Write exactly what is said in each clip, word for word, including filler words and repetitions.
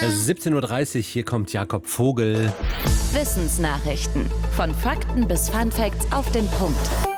siebzehn Uhr dreißig, hier kommt Jakob Vogel. Wissensnachrichten. Von Fakten bis Funfacts auf den Punkt.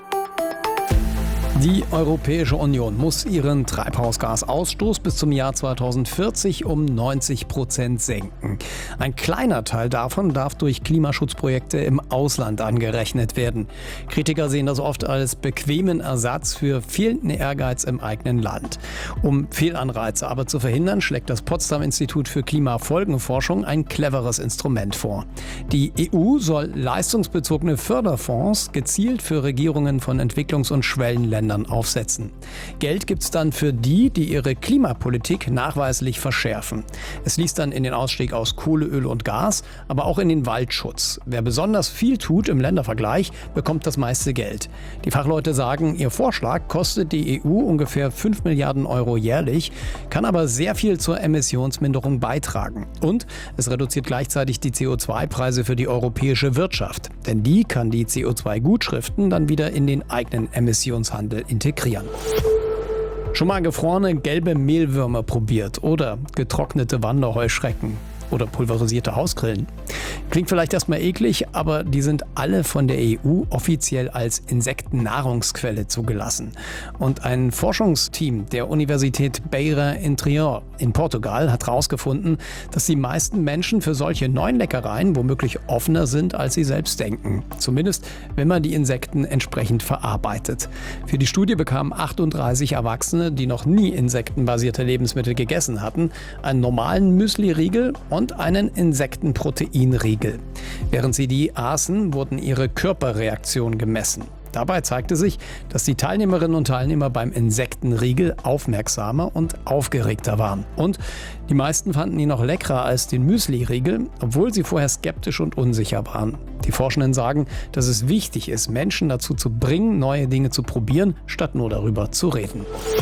Die Europäische Union muss ihren Treibhausgasausstoß bis zum Jahr zweitausendvierzig um neunzig Prozent senken. Ein kleiner Teil davon darf durch Klimaschutzprojekte im Ausland angerechnet werden. Kritiker sehen das oft als bequemen Ersatz für fehlenden Ehrgeiz im eigenen Land. Um Fehlanreize aber zu verhindern, schlägt das Potsdam-Institut für Klimafolgenforschung ein cleveres Instrument vor. Die E U soll leistungsbezogene Förderfonds gezielt für Regierungen von Entwicklungs- und Schwellenländern aufsetzen. Geld gibt's dann für die, die ihre Klimapolitik nachweislich verschärfen. Es fließt dann in den Ausstieg aus Kohle, Öl und Gas, aber auch in den Waldschutz. Wer besonders viel tut im Ländervergleich, bekommt das meiste Geld. Die Fachleute sagen, ihr Vorschlag kostet die E U ungefähr fünf Milliarden Euro jährlich, kann aber sehr viel zur Emissionsminderung beitragen. Und es reduziert gleichzeitig die C O zwei Preise für die europäische Wirtschaft. Denn die kann die C O zwei Gutschriften dann wieder in den eigenen Emissionshandel integrieren. Schon mal gefrorene gelbe Mehlwürmer probiert oder getrocknete Wanderheuschrecken oder pulverisierte Hausgrillen? Klingt vielleicht erstmal eklig, aber die sind alle von der E U offiziell als Insektennahrungsquelle zugelassen. Und ein Forschungsteam der Universität Beira Interior in Portugal hat herausgefunden, dass die meisten Menschen für solche neuen Leckereien womöglich offener sind, als sie selbst denken. Zumindest, wenn man die Insekten entsprechend verarbeitet. Für die Studie bekamen achtunddreißig Erwachsene, die noch nie insektenbasierte Lebensmittel gegessen hatten, einen normalen Müsli-Riegel und einen Insektenproteinriegel. Während sie die aßen, wurden ihre Körperreaktionen gemessen. Dabei zeigte sich, dass die Teilnehmerinnen und Teilnehmer beim Insektenriegel aufmerksamer und aufgeregter waren. Und die meisten fanden ihn noch leckerer als den Müsli-Riegel, obwohl sie vorher skeptisch und unsicher waren. Die Forschenden sagen, dass es wichtig ist, Menschen dazu zu bringen, neue Dinge zu probieren, statt nur darüber zu reden.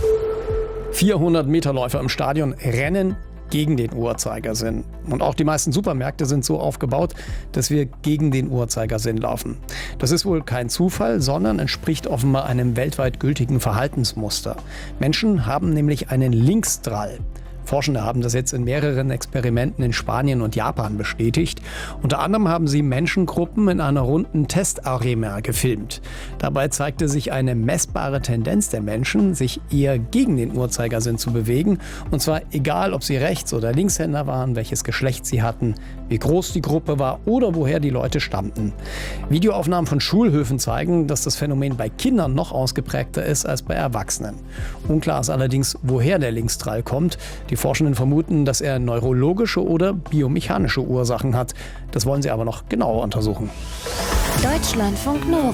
vierhundert Meterläufer im Stadion rennen gegen den Uhrzeigersinn. Und auch die meisten Supermärkte sind so aufgebaut, dass wir gegen den Uhrzeigersinn laufen. Das ist wohl kein Zufall, sondern entspricht offenbar einem weltweit gültigen Verhaltensmuster. Menschen haben nämlich einen Linksdrall. Forschende haben das jetzt in mehreren Experimenten in Spanien und Japan bestätigt. Unter anderem haben sie Menschengruppen in einer runden Testarena gefilmt. Dabei zeigte sich eine messbare Tendenz der Menschen, sich eher gegen den Uhrzeigersinn zu bewegen. Und zwar egal, ob sie Rechts- oder Linkshänder waren, welches Geschlecht sie hatten, wie groß die Gruppe war oder woher die Leute stammten. Videoaufnahmen von Schulhöfen zeigen, dass das Phänomen bei Kindern noch ausgeprägter ist als bei Erwachsenen. Unklar ist allerdings, woher der Linksdrall kommt. Die Forschenden vermuten, dass er neurologische oder biomechanische Ursachen hat. Das wollen sie aber noch genauer untersuchen. Deutschlandfunk Nova.